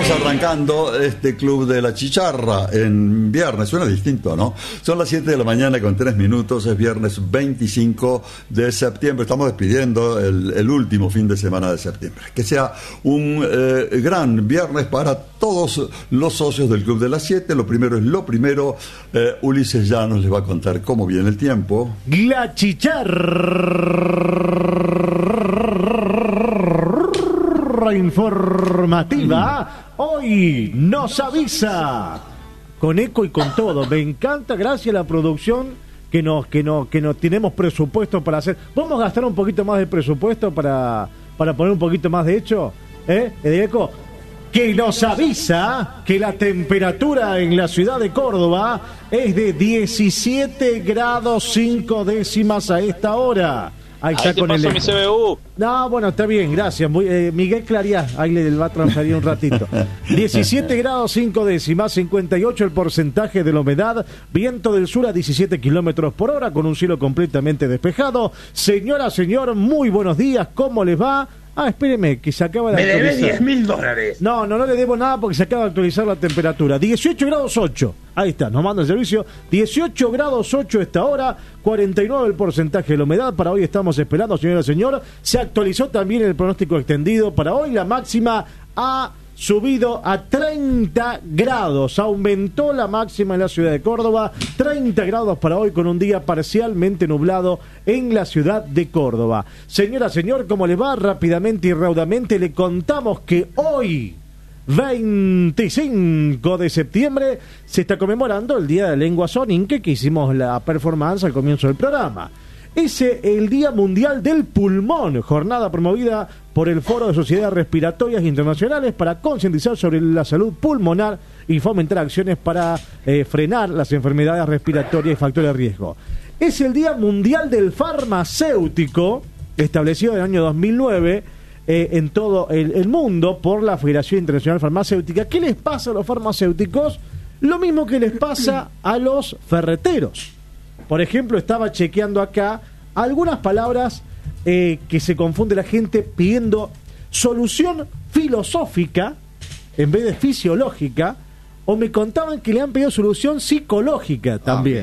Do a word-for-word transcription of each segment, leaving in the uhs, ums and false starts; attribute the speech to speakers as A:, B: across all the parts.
A: Estamos arrancando este Club de la Chicharra en viernes, suena distinto, ¿no? Son las siete de la mañana con tres minutos, es viernes veinticinco de septiembre, estamos despidiendo el, el último fin de semana de septiembre. Que sea un eh, gran viernes para todos los socios del Club de las siete. Lo primero es lo primero, eh, Ulises ya nos les va a contar cómo viene el tiempo.
B: La Chicharra informativa hoy nos avisa con eco y con todo. Me encanta, gracias a la producción que nos que nos que nos tenemos presupuesto para hacer. Vamos a gastar un poquito más de presupuesto para para poner un poquito más de hecho, ¿eh? De eco, que nos avisa que la temperatura en la ciudad de Córdoba es de diecisiete grados cinco décimas a esta hora. Ahí está. Ahí te con
C: paso
B: el
C: mi C B U.
B: No, bueno, está bien, gracias. Muy, eh, Miguel Clariá, ahí le va a transferir un ratito. diecisiete grados cinco décimas, cincuenta y ocho el porcentaje de la humedad, viento del sur a diecisiete kilómetros por hora, con un cielo completamente despejado. Señora, señor, muy buenos días, ¿cómo les va? Ah, espéreme, que se acaba de
D: Me
B: actualizar.
D: debe diez mil dólares.
B: No, no, no le debo nada porque se acaba de actualizar la temperatura. dieciocho grados ocho. Ahí está, nos manda el servicio. dieciocho grados ocho esta hora, cuarenta y nueve el porcentaje de la humedad. Para hoy estamos esperando, señora, señor. Se actualizó también el pronóstico extendido para hoy. La máxima ha subido a treinta grados. Aumentó la máxima en la ciudad de Córdoba. treinta grados para hoy con un día parcialmente nublado en la ciudad de Córdoba. Señora, señor, ¿cómo le va? Rápidamente y raudamente le contamos que hoy, veinticinco de septiembre, se está conmemorando el Día de la Lengua Soninke, que hicimos la performance al comienzo del programa. Es el Día Mundial del Pulmón, jornada promovida por el Foro de Sociedades Respiratorias Internacionales para concientizar sobre la salud pulmonar y fomentar acciones para eh, frenar las enfermedades respiratorias y factores de riesgo. Es el Día Mundial del Farmacéutico, establecido en el año dos mil nueve eh, en todo el, el mundo por la Federación Internacional Farmacéutica. ¿Qué les pasa a los farmacéuticos? Lo mismo que les pasa a los ferreteros. Por ejemplo, estaba chequeando acá algunas palabras eh, que se confunde la gente pidiendo solución filosófica en vez de fisiológica, o me contaban que le han pedido solución psicológica también.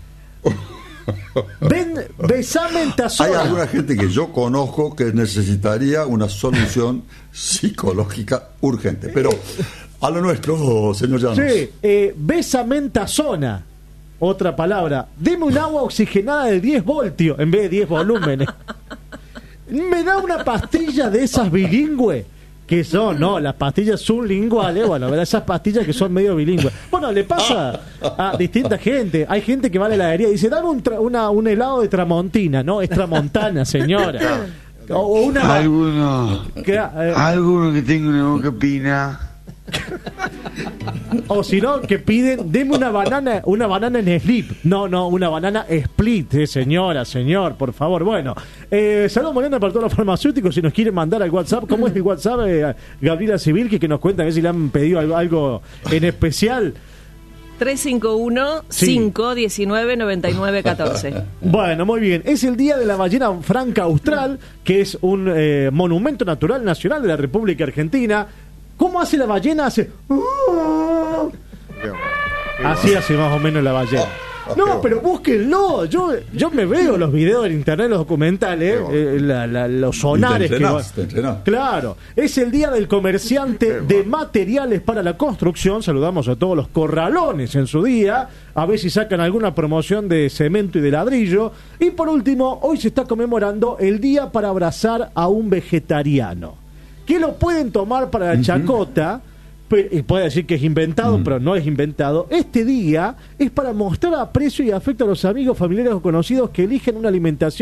B: Ven, besame en tazona.
A: Hay alguna gente que yo conozco que necesitaría una solución psicológica urgente, pero a lo nuestro, señor Llanos.
B: Sí, eh, besame en tazona. Otra palabra, deme un agua oxigenada de diez voltios en vez de diez volúmenes. Me da una pastilla de esas bilingües que son, no, las pastillas son linguales, bueno, ¿verdad? Esas pastillas que son medio bilingües. Bueno, le pasa a distinta gente. Hay gente que va a la heladería y dice, dame un, tra- una, un helado de tramontina. No, es tramontana, señora. O, o una...
E: Alguno,
B: que, eh,
E: alguno que tenga una boca pina.
B: O si no, que piden, deme una banana, una banana en slip. No, no, una banana split, eh, señora, señor, por favor. Bueno, eh, saludos mañana para todos los farmacéuticos. Si nos quieren mandar al WhatsApp, ¿cómo es el WhatsApp? Eh, Gabriela Civil, que, que nos cuenta a ver si le han pedido algo, algo en especial.
F: tres cinco uno, cinco uno nueve, nueve nueve uno cuatro.
B: Bueno, muy bien. Es el Día de la Ballena Franca Austral, que es un eh, monumento natural nacional de la República Argentina. ¿Cómo hace la ballena? Hace... Así hace más o menos la ballena. No, pero búsquenlo. Yo, yo me veo los videos en internet, los documentales, eh, la, la, los sonares
A: te entrenás,
B: que
A: te entrenás.
B: Claro, es el Día del Comerciante de Materiales para la Construcción. Saludamos a todos los corralones en su día, a ver si sacan alguna promoción de cemento y de ladrillo. Y por último, hoy se está conmemorando el Día para abrazar a un vegetariano, que lo pueden tomar para la uh-huh. chacota, pero, y puede decir que es inventado, uh-huh. pero no es inventado. Este día es para mostrar aprecio y afecto a los amigos, familiares o conocidos que eligen una alimentación